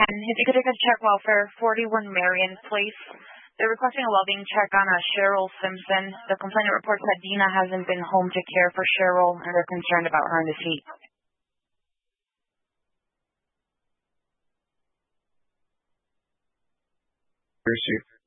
And if you could take a check welfare, 41 Marion Place. They're requesting a well-being check on Cheryl Simpson. The complainant reports that Dina hasn't been home to care for Cheryl, and they're concerned about her in this heat. Received.